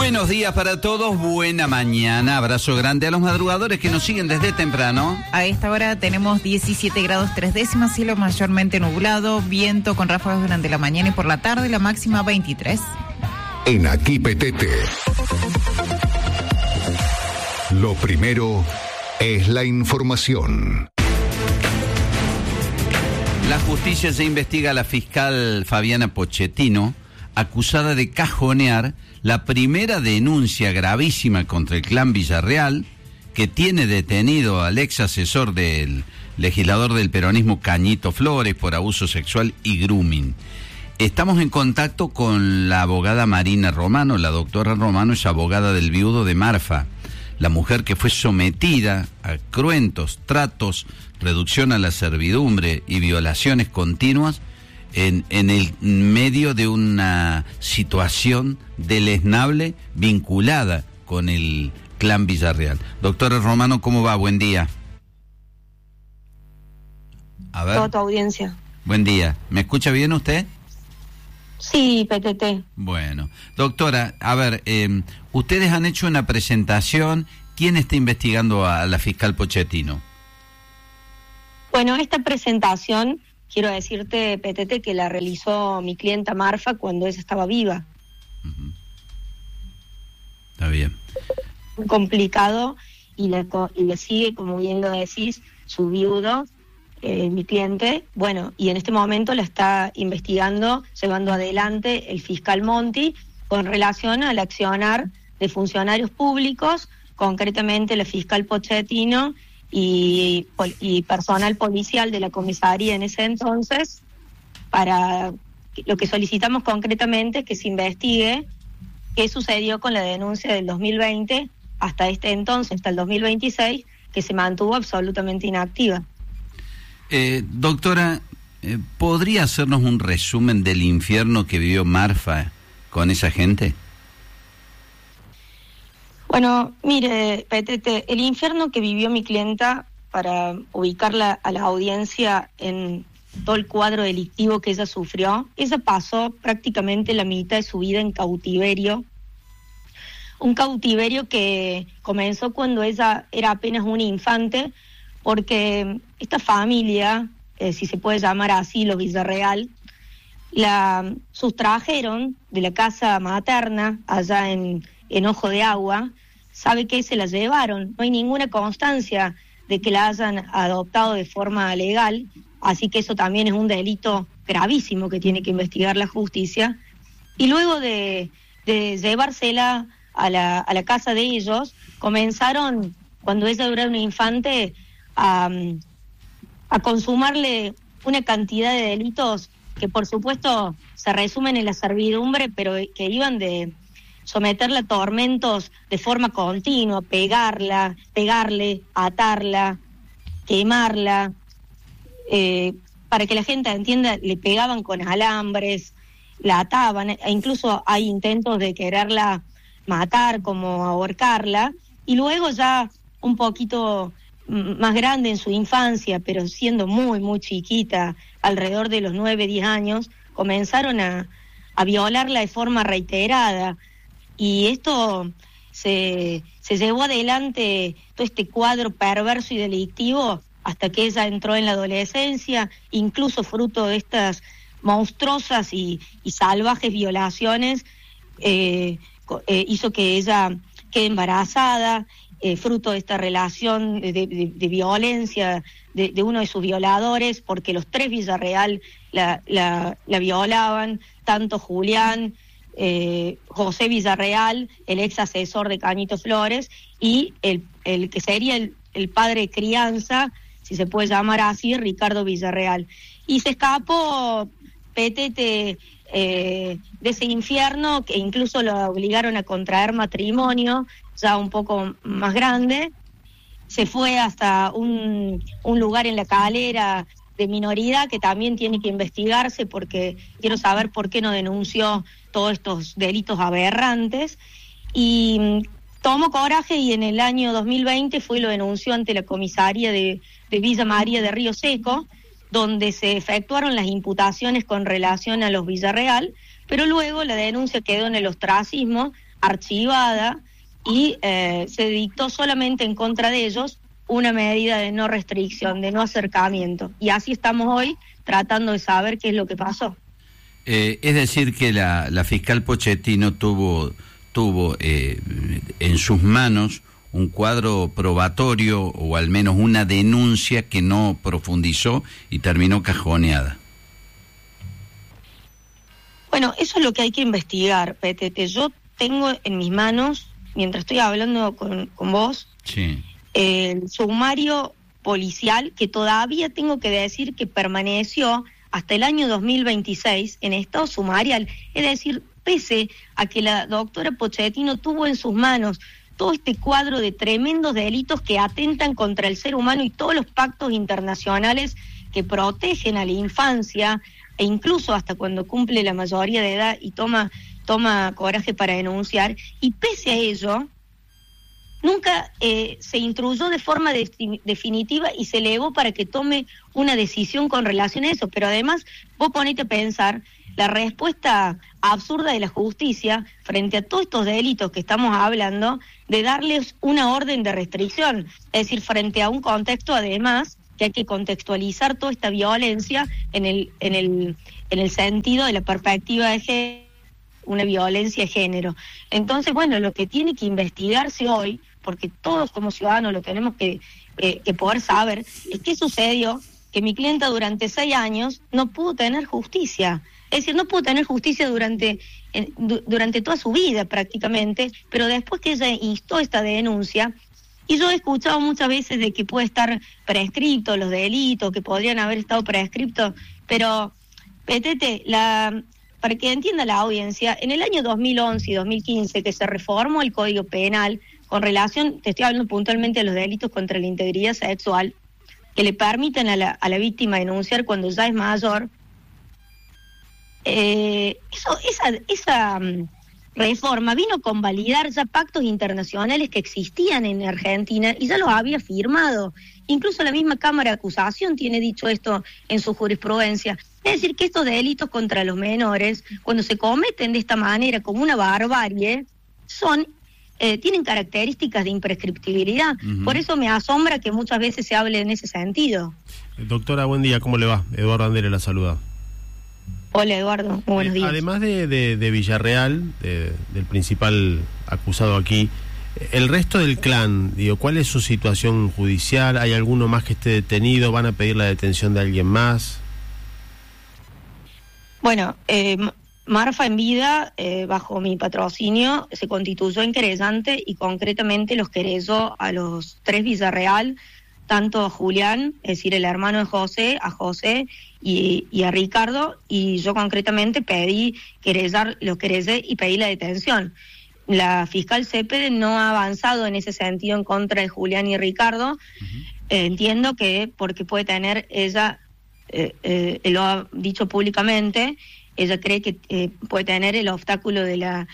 Buenos días para todos, buena mañana, abrazo grande a los madrugadores que nos siguen desde temprano. A esta hora tenemos 17 grados 3 décimas, cielo mayormente nublado, viento con ráfagas durante la mañana y por la tarde, la máxima 23. En Aquí Petete, lo primero es la información. La justicia ya investiga a la fiscal Fabiana Pochettino, acusada de cajonear la primera denuncia gravísima contra el clan Villarreal, que tiene detenido al ex asesor del legislador del peronismo Cañito Flores por abuso sexual y grooming. Estamos en contacto con la abogada Marina Romano. La doctora Romano es abogada del viudo de Marfa, la mujer que fue sometida a cruentos tratos, reducción a la servidumbre y violaciones continuas en el medio de una situación deleznable vinculada con el clan Villarreal. Doctora Romano, ¿cómo va? Buen día. A ver. Toda tu audiencia. Buen día. ¿Me escucha bien usted? Sí, PTT. Bueno. Doctora, a ver, ustedes han hecho una presentación. ¿Quién está investigando a la fiscal Pochettino? Bueno, esta presentación, quiero decirte, PTT, que la realizó mi clienta Marfa cuando ella estaba viva. Uh-huh. Está bien. Muy complicado y le sigue, como bien lo decís, su viudo, mi cliente. Bueno, y en este momento la está investigando, llevando adelante el fiscal Monti con relación al accionar de funcionarios públicos, concretamente la fiscal Pochettino y personal policial de la comisaría en ese entonces. Para lo que solicitamos concretamente es que se investigue qué sucedió con la denuncia del 2020 hasta este entonces, hasta el 2026, que se mantuvo absolutamente inactiva. Doctora, ¿podría hacernos un resumen del infierno que vivió Marfa con esa gente? Bueno, mire, PTT, el infierno que vivió mi clienta, para ubicarla a la audiencia en todo el cuadro delictivo que ella sufrió, ella pasó prácticamente la mitad de su vida en cautiverio. Un cautiverio que comenzó cuando ella era apenas una infante, porque esta familia, si se puede llamar así, los Villarreal, la sustrajeron de la casa materna allá en Ojo de Agua. ¿Sabe qué? Se la llevaron. No hay ninguna constancia de que la hayan adoptado de forma legal, así que eso también es un delito gravísimo que tiene que investigar la justicia. Y luego de llevársela a la casa de ellos, comenzaron, cuando ella era una infante, a consumarle una cantidad de delitos que por supuesto se resumen en la servidumbre, pero que iban de someterla a tormentos de forma continua, pegarle, atarla, quemarla, para que la gente entienda, le pegaban con alambres, la ataban, e incluso hay intentos de quererla matar, como ahorcarla, y luego ya un poquito más grande en su infancia, pero siendo muy, muy chiquita, alrededor de los 9, 10 años, comenzaron a violarla de forma reiterada. Y esto se llevó adelante, todo este cuadro perverso y delictivo, hasta que ella entró en la adolescencia, incluso fruto de estas monstruosas y salvajes violaciones, hizo que ella quede embarazada, fruto de esta relación de violencia de uno de sus violadores, porque los 3 Villarreal la violaban, tanto Julián, José Villarreal, el ex asesor de Cañito Flores, y el que sería el padre de crianza, si se puede llamar así, Ricardo Villarreal. Y se escapó PTT de ese infierno, que incluso lo obligaron a contraer matrimonio, ya un poco más grande. Se fue hasta un lugar en La Calera de minoridad, que también tiene que investigarse, porque quiero saber por qué no denunció todos estos delitos aberrantes. Y tomó coraje y en el año 2020 fue y lo denunció ante la comisaría de Villa María de Río Seco, donde se efectuaron las imputaciones con relación a los Villarreal, pero luego la denuncia quedó en el ostracismo archivada y se dictó solamente en contra de ellos una medida de no restricción, de no acercamiento. Y así estamos hoy tratando de saber qué es lo que pasó. Es decir, que la fiscal Pochettino tuvo en sus manos un cuadro probatorio o al menos una denuncia que no profundizó y terminó cajoneada. Bueno, eso es lo que hay que investigar, Petete. Yo tengo en mis manos, mientras estoy hablando con vos, sí, el sumario policial que todavía tengo que decir que permaneció hasta el año 2026 en estado sumarial. Es decir, pese a que la doctora Pochettino tuvo en sus manos todo este cuadro de tremendos delitos que atentan contra el ser humano y todos los pactos internacionales que protegen a la infancia, e incluso hasta cuando cumple la mayoría de edad y toma coraje para denunciar, y pese a ello, nunca se instruyó de forma definitiva y se elevó para que tome una decisión con relación a eso. Pero además, vos ponete a pensar la respuesta absurda de la justicia frente a todos estos delitos que estamos hablando, de darles una orden de restricción, es decir, frente a un contexto además que hay que contextualizar toda esta violencia en el sentido de la perspectiva de género, una violencia de género. Entonces, bueno, lo que tiene que investigarse hoy, porque todos como ciudadanos lo tenemos que poder saber, es qué sucedió, que mi clienta durante 6 años no pudo tener justicia. Es decir, no pudo tener justicia durante toda su vida prácticamente, pero después que ella instó esta denuncia, y yo he escuchado muchas veces de que puede estar prescripto los delitos, que podrían haber estado prescriptos, pero, Petete, para que entienda la audiencia, en el año 2011 y 2015 que se reformó el Código Penal con relación, te estoy hablando puntualmente de los delitos contra la integridad sexual, que le permiten a la víctima denunciar cuando ya es mayor, esa reforma vino a convalidar ya pactos internacionales que existían en Argentina y ya los había firmado. Incluso la misma Cámara de Acusación tiene dicho esto en su jurisprudencia. Es decir, que estos delitos contra los menores, cuando se cometen de esta manera como una barbarie, tienen características de imprescriptibilidad. Uh-huh. Por eso me asombra que muchas veces se hable en ese sentido. Doctora, buen día, ¿cómo le va? Eduardo Andere la saluda. Hola, Eduardo, muy buenos días. Además de Villarreal, del principal acusado aquí, el resto del clan, ¿cuál es su situación judicial? ¿Hay alguno más que esté detenido? ¿Van a pedir la detención de alguien más? Bueno, Marfa en vida, bajo mi patrocinio, se constituyó en querellante y concretamente los querelló a los 3 Villarreal, tanto a Julián, es decir, el hermano de José, a José y a Ricardo, y yo concretamente los querellé y pedí la detención. La fiscal Cepede no ha avanzado en ese sentido en contra de Julián y Ricardo. Uh-huh. Entiendo que porque puede tener ella, lo ha dicho públicamente, ella cree que puede tener el obstáculo de la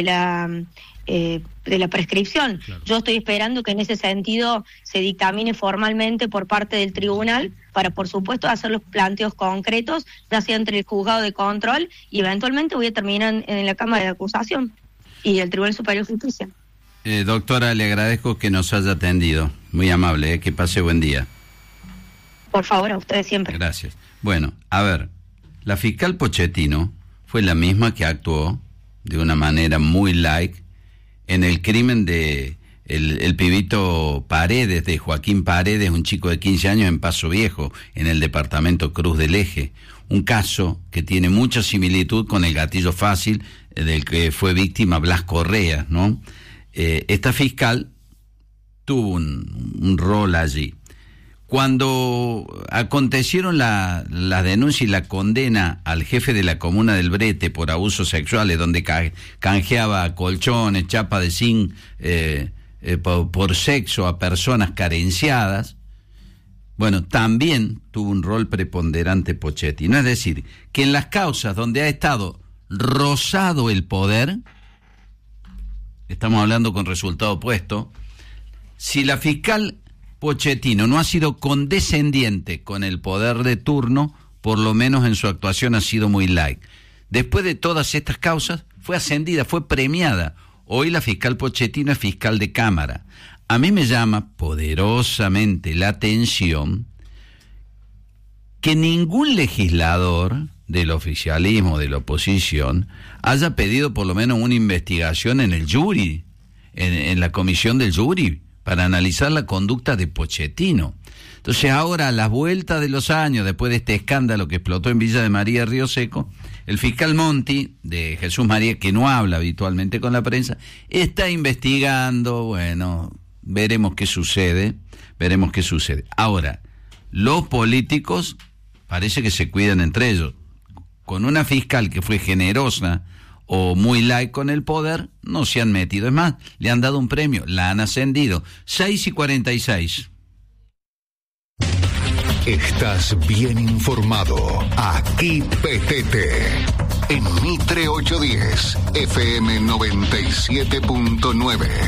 prescripción. Claro. Yo estoy esperando que en ese sentido se dictamine formalmente por parte del tribunal para, por supuesto, hacer los planteos concretos, ya sea entre el juzgado de control y eventualmente voy a terminar en la Cámara de Acusación y el Tribunal Superior de Justicia. Doctora, le agradezco que nos haya atendido. Muy amable, que pase buen día. Por favor, a ustedes siempre. Gracias. Bueno, a ver, la fiscal Pochettino fue la misma que actuó de una manera muy light en el crimen de el pibito Paredes, de Joaquín Paredes, un chico de 15 años en Paso Viejo, en el departamento Cruz del Eje. Un caso que tiene mucha similitud con el gatillo fácil del que fue víctima Blas Correa, ¿no? Esta fiscal tuvo un rol allí. Cuando acontecieron la denuncia y la condena al jefe de la comuna del Brete por abusos sexuales, donde canjeaba colchones, chapa de zinc por sexo a personas carenciadas, bueno, también tuvo un rol preponderante Pochettino. Es decir, que en las causas donde ha estado rozado el poder, estamos hablando con resultado opuesto, si la fiscal Pochettino no ha sido condescendiente con el poder de turno, por lo menos en su actuación ha sido muy light. Después de todas estas causas, fue ascendida, fue premiada. Hoy la fiscal Pochettino es fiscal de Cámara. A mí me llama poderosamente la atención que ningún legislador del oficialismo, de la oposición, haya pedido por lo menos una investigación en el jury, en la comisión del jury, para analizar la conducta de Pochettino. Entonces ahora, a las vueltas de los años, después de este escándalo que explotó en Villa de María, Río Seco, el fiscal Monti, de Jesús María, que no habla habitualmente con la prensa, está investigando. Bueno, veremos qué sucede. Ahora, los políticos parece que se cuidan entre ellos. Con una fiscal que fue generosa o muy light con el poder, no se han metido. Es más, le han dado un premio, la han ascendido. 6:46. Estás bien informado. Aquí PTT. En Mitre 810, FM 97.9.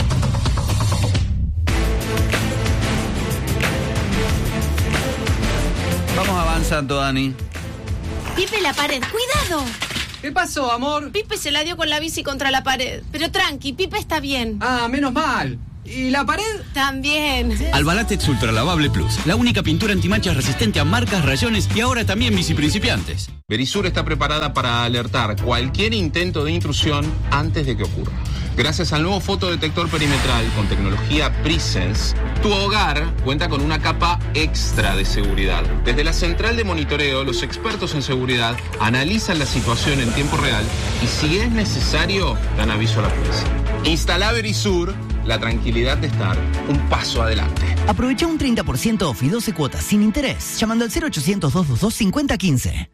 Vamos avanzando, Dani. Pipe, la pared, ¡cuidado! ¿Qué pasó, amor? Pipe se la dio con la bici contra la pared. Pero tranqui, Pipe está bien. Ah, menos mal. ¿Y la pared? También. Albalatex Ultra Lavable Plus, la única pintura antimanchas resistente a marcas, rayones y ahora también bici principiantes. Verisur está preparada para alertar cualquier intento de intrusión antes de que ocurra. Gracias al nuevo fotodetector perimetral con tecnología Presence, tu hogar cuenta con una capa extra de seguridad. Desde la central de monitoreo, los expertos en seguridad analizan la situación en tiempo real y si es necesario, dan aviso a la policía. Instala Verisur, la tranquilidad de estar un paso adelante. Aprovecha un 30% off y 12 cuotas sin interés, llamando al 0800-222-5015.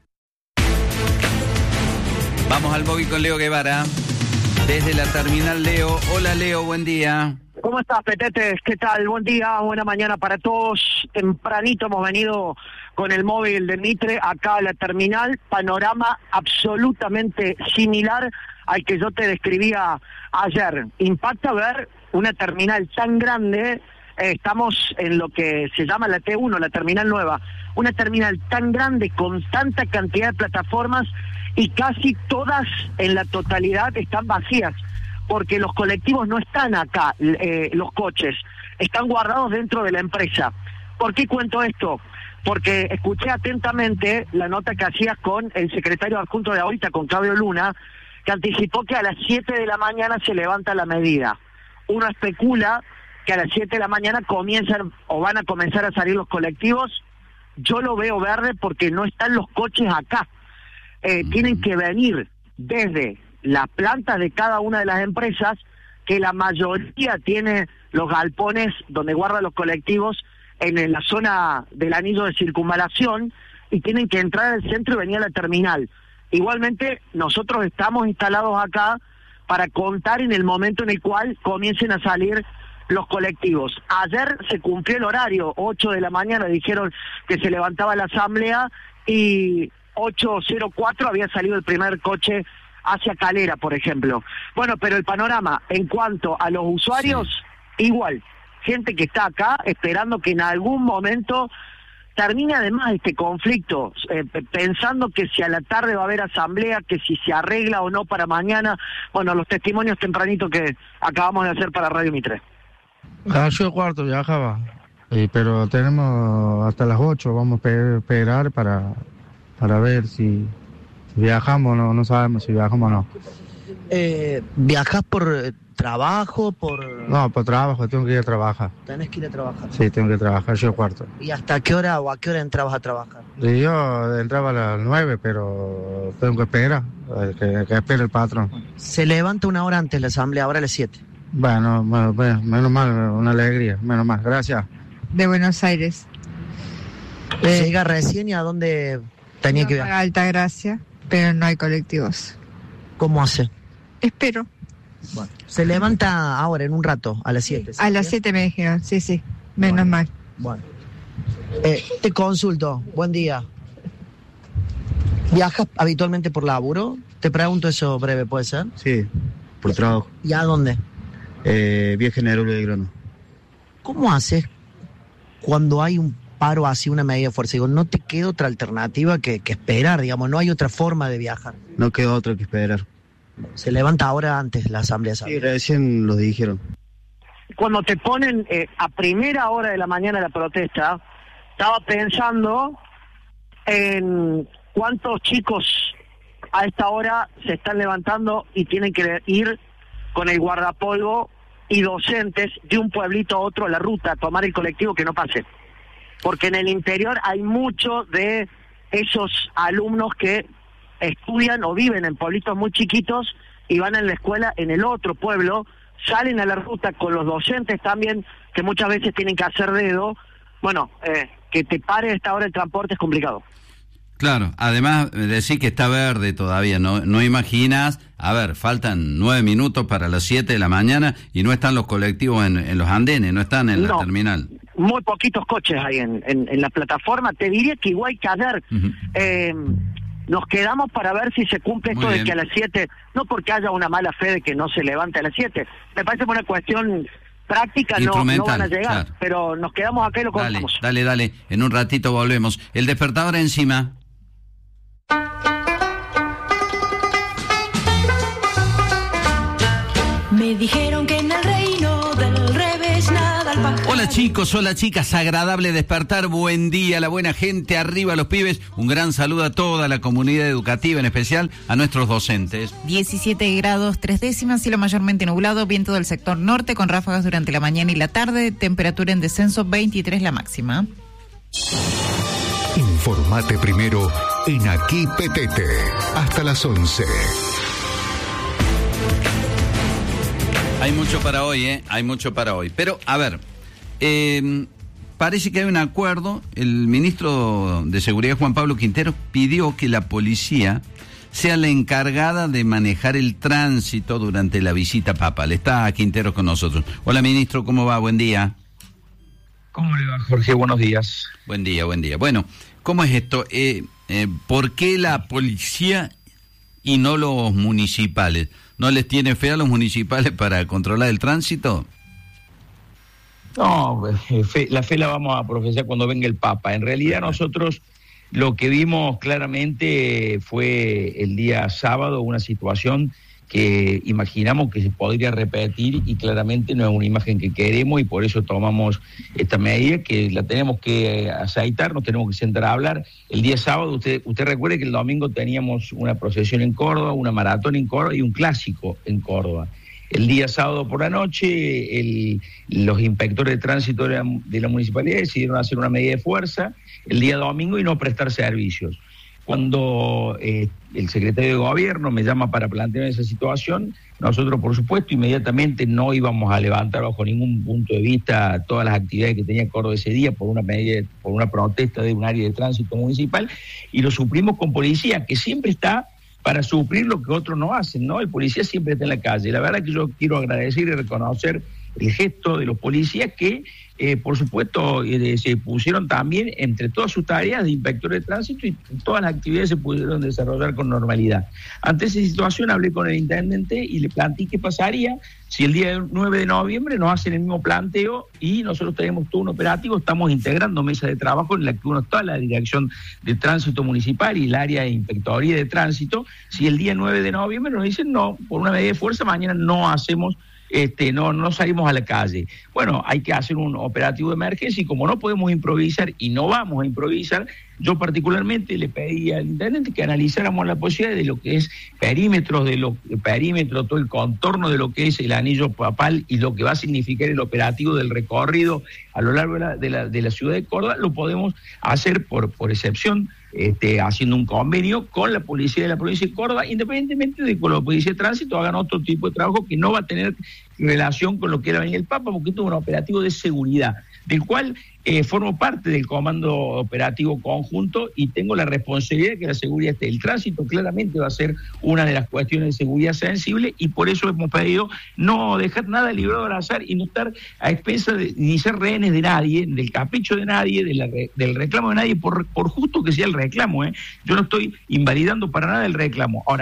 Vamos al móvil con Leo Guevara, desde la terminal Leo. Hola Leo, buen día. ¿Cómo estás, Petetes? ¿Qué tal? Buen día, buena mañana para todos. Tempranito hemos venido con el móvil de Mitre acá a la terminal. Panorama absolutamente similar al que yo te describía ayer. Impacta ver una terminal tan grande. Estamos en lo que se llama la T1, la terminal nueva. Una terminal tan grande con tanta cantidad de plataformas y casi todas en la totalidad están vacías, porque los colectivos no están acá, los coches, están guardados dentro de la empresa. ¿Por qué cuento esto? Porque escuché atentamente la nota que hacías con el secretario adjunto de ahorita, con Claudio Luna, que anticipó que a las 7 de la mañana se levanta la medida. Uno especula que a las 7 de la mañana comienzan o van a comenzar a salir los colectivos. Yo lo veo verde porque no están los coches acá. Tienen que venir desde las plantas de cada una de las empresas, que la mayoría tiene los galpones donde guardan los colectivos en la zona del anillo de circunvalación, y tienen que entrar al centro y venir a la terminal. Igualmente, nosotros estamos instalados acá para contar en el momento en el cual comiencen a salir los colectivos. Ayer se cumplió el horario, 8 de la mañana dijeron que se levantaba la asamblea y 8:04 había salido el primer coche hacia Calera, por ejemplo. Bueno, pero el panorama en cuanto a los usuarios, sí, igual. Gente que está acá esperando que en algún momento termine además este conflicto, pensando que si a la tarde va a haber asamblea, que si se arregla o no para mañana. Bueno, los testimonios tempranitos que acabamos de hacer para Radio Mitre. A las 8:15 viajaba, pero tenemos hasta las 8, vamos a esperar para ver si viajamos o no, no sabemos si viajamos o no. ¿Viajás por trabajo, No, por trabajo, tengo que ir a trabajar. ¿Tenés que ir a trabajar? Sí, tengo que trabajar, yo 8:15. ¿Y hasta qué hora o a qué hora entrabas a trabajar? Y yo entraba a las 9, pero tengo que esperar, que espere el patrón. Se levanta una hora antes la asamblea, ahora a las 7. Bueno, menos mal, una alegría, menos mal, gracias. De Buenos Aires. Llega recién, ¿y a dónde tenía que viajar? A Altagracia, pero no hay colectivos. ¿Cómo hace? Espero. Bueno, se levanta ahora, en un rato, a las 7. A las 7 me dijeron, sí, menos mal. Bueno. Te consulto, buen día. ¿Viajas habitualmente por laburo? Te pregunto eso breve, ¿puede ser? Sí, por trabajo. ¿Y a dónde? Vía General Belgrano. ¿Cómo haces cuando hay un paro así, una medida de fuerza? Digo, no te queda otra alternativa que esperar, digamos, no hay otra forma de viajar. No queda otra que esperar. Se levanta ahora antes la asamblea. Sí, recién lo dijeron. Cuando te ponen a primera hora de la mañana la protesta, estaba pensando en cuántos chicos a esta hora se están levantando y tienen que ir con el guardapolvo y docentes de un pueblito a otro a la ruta, a tomar el colectivo que no pase. Porque en el interior hay muchos de esos alumnos que estudian o viven en pueblitos muy chiquitos y van a la escuela en el otro pueblo, salen a la ruta con los docentes también, que muchas veces tienen que hacer dedo. Bueno, que te pare a esta hora el transporte es complicado. Claro, además decir que está verde todavía, no imaginas, a ver, faltan 9 minutos para las 7 de la mañana y no están los colectivos en los andenes, no están en la terminal. Muy poquitos coches hay en la plataforma, te diría que igual que ayer. Nos quedamos para ver si se cumple esto de que a las 7, no porque haya una mala fe de que no se levante a las 7, me parece una cuestión práctica, no van a llegar, claro. Pero nos quedamos acá y lo contamos. Dale, en un ratito volvemos. El despertador encima. Me dijeron que en el reino del revés nada al pájaro. Hola chicos, hola chicas, agradable despertar, buen día, la buena gente, arriba los pibes, un gran saludo a toda la comunidad educativa, en especial a nuestros docentes. 17 grados 3 décimas, cielo mayormente nublado, viento del sector norte con ráfagas durante la mañana y la tarde, temperatura en descenso 23 la máxima. Informate primero en Aquí Petete, hasta las 11. Hay mucho para hoy, hay mucho para hoy. Pero, a ver, parece que hay un acuerdo. El ministro de Seguridad, Juan Pablo Quinteros, pidió que la policía sea la encargada de manejar el tránsito durante la visita papal. Está Quinteros con nosotros. Hola, ministro, ¿cómo va? Buen día. ¿Cómo le va, Jorge? Buenos días. Buen día. Bueno, ¿cómo es esto? ¿Por qué la policía y no los municipales? ¿No les tiene fe a los municipales para controlar el tránsito? No, la fe la vamos a profesar cuando venga el Papa. En realidad nosotros lo que vimos claramente fue el día sábado una situación que imaginamos que se podría repetir y claramente no es una imagen que queremos y por eso tomamos esta medida que la tenemos que aceitar, nos tenemos que sentar a hablar. El día sábado, usted recuerde que el domingo teníamos una procesión en Córdoba, una maratón en Córdoba y un clásico en Córdoba. El día sábado por la noche, los inspectores de tránsito de la municipalidad decidieron hacer una medida de fuerza el día domingo y no prestar servicios. Cuando el secretario de Gobierno me llama para plantear esa situación, nosotros, por supuesto, inmediatamente no íbamos a levantar bajo ningún punto de vista todas las actividades que tenía Córdoba ese día por una protesta de un área de tránsito municipal, y lo suplimos con policía, que siempre está para suplir lo que otros no hacen, ¿no? El policía siempre está en la calle. La verdad que yo quiero agradecer y reconocer el gesto de los policías que, por supuesto, se pusieron también entre todas sus tareas de inspectores de tránsito y todas las actividades se pudieron desarrollar con normalidad. Ante esa situación hablé con el intendente y le planteé qué pasaría si el día 9 de noviembre nos hacen el mismo planteo y nosotros tenemos todo un operativo, estamos integrando mesas de trabajo en la que uno está la dirección de tránsito municipal y el área de inspectoría de tránsito. Si el día 9 de noviembre nos dicen no, por una medida de fuerza, mañana no hacemos no salimos a la calle. Bueno, hay que hacer un operativo de emergencia y como no podemos improvisar y no vamos a improvisar, yo particularmente le pedí al intendente que analizáramos la posibilidad de lo que es perímetro, todo el contorno de lo que es el anillo papal y lo que va a significar el operativo del recorrido a lo largo de la ciudad de Córdoba. Lo podemos hacer por excepción, haciendo un convenio con la policía de la provincia de Córdoba, independientemente de que la policía de tránsito hagan otro tipo de trabajo que no va a tener relación con lo que era venir el Papa, porque esto es un operativo de seguridad, del cual formo parte del comando operativo conjunto y tengo la responsabilidad de que la seguridad esté. El tránsito claramente va a ser una de las cuestiones de seguridad sensible y por eso hemos pedido no dejar nada librado al azar y no estar a expensas ni ser rehenes de nadie, del capricho de nadie, del reclamo de nadie, por justo que sea el reclamo. Yo no estoy invalidando para nada el reclamo. Ahora,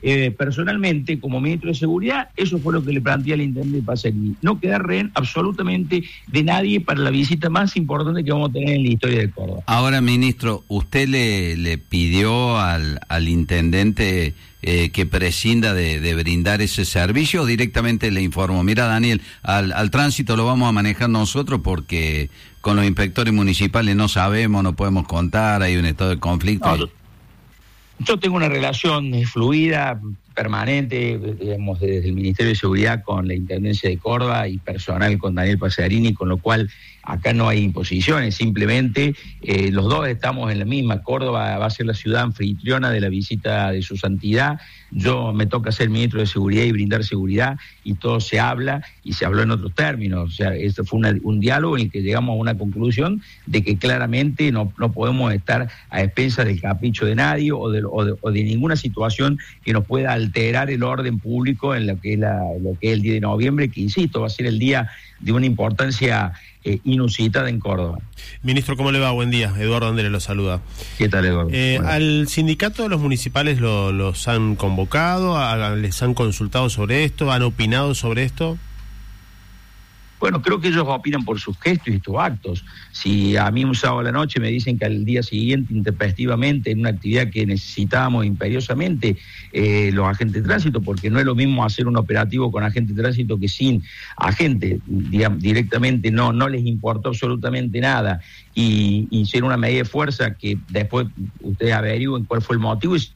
Personalmente, como ministro de Seguridad, eso fue lo que le planteé al intendente Pacerini. No quedar rehén absolutamente de nadie para la visita más importante que vamos a tener en la historia de Córdoba. Ahora, ministro, ¿usted le pidió al intendente que prescinda de brindar ese servicio o directamente le informó? Mira, Daniel, al tránsito lo vamos a manejar nosotros porque con los inspectores municipales no sabemos, no podemos contar, hay un estado de conflicto. No, yo tengo una relación fluida, permanente, digamos, desde el Ministerio de Seguridad con la Intendencia de Córdoba y personal con Daniel Pacerini, con lo cual acá no hay imposiciones, simplemente los dos estamos en la misma. Córdoba va a ser la ciudad anfitriona de la visita de su santidad. Yo me toca ser ministro de Seguridad y brindar seguridad, y todo se habla, y se habló en otros términos. O sea, esto fue un diálogo en el que llegamos a una conclusión de que claramente no podemos estar a expensas del capricho de nadie o de ninguna situación que nos pueda alterar el orden público en lo que es el día de noviembre, que insisto, va a ser el día de una importancia inusitada en Córdoba. Ministro, ¿cómo le va? Buen día. Eduardo Andere lo saluda. ¿Qué tal, Eduardo? ¿Al sindicato de los municipales los han convocado? ¿Les han consultado sobre esto? ¿Han opinado sobre esto? Bueno, creo que ellos opinan por sus gestos y sus actos. Si a mí un sábado a la noche me dicen que al día siguiente, intempestivamente, en una actividad que necesitábamos imperiosamente, los agentes de tránsito, porque no es lo mismo hacer un operativo con agentes de tránsito que sin agente, digamos, directamente no les importó absolutamente nada, y ser una medida de fuerza que después ustedes averigüen cuál fue el motivo, y